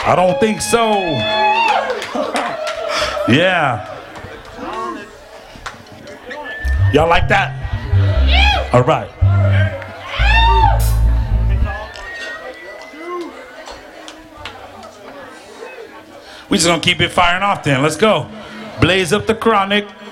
I don't think so. Yeah. Y'all like that? All right. We just gonna keep it firing off then. Let's go. Blaze up the chronic.